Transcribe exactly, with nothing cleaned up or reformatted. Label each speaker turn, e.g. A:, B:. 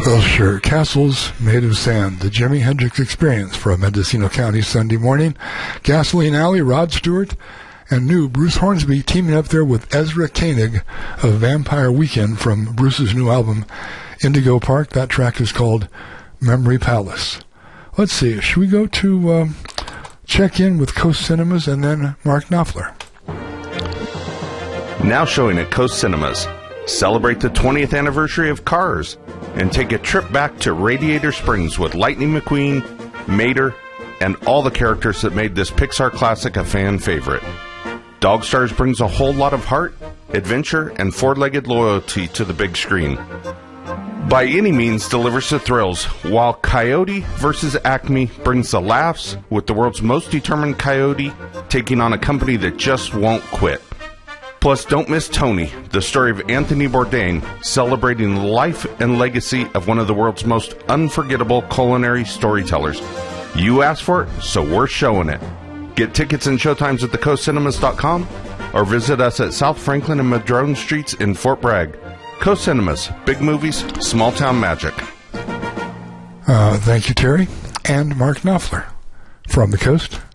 A: Well, sure. Castles Made of Sand, the Jimi Hendrix Experience from Mendocino County Sunday morning. Gasoline Alley, Rod Stewart, and new Bruce Hornsby teaming up there with Ezra Koenig of Vampire Weekend from Bruce's new album, Indigo Park. That track is called Memory Palace. Let's see. Should we go to um, check in with Coast Cinemas and then Mark Knopfler?
B: Now showing at Coast Cinemas. Celebrate the twentieth anniversary of Cars and take a trip back to Radiator Springs with Lightning McQueen, Mater, and all the characters that made this Pixar classic a fan favorite. Dog Stars brings a whole lot of heart, adventure, and four-legged loyalty to the big screen. By Any Means delivers the thrills, while Coyote versus Acme brings the laughs with the world's most determined coyote taking on a company that just won't quit. Plus, don't miss Tony, the story of Anthony Bourdain, celebrating the life and legacy of one of the world's most unforgettable culinary storytellers. You asked for it, so we're showing it. Get tickets and showtimes at the coast cinemas dot com or visit us at South Franklin and Madrone Streets in Fort Bragg. Coast Cinemas, big movies, small town magic.
A: Uh, thank you, Terry. And Mark Knopfler from the Coast.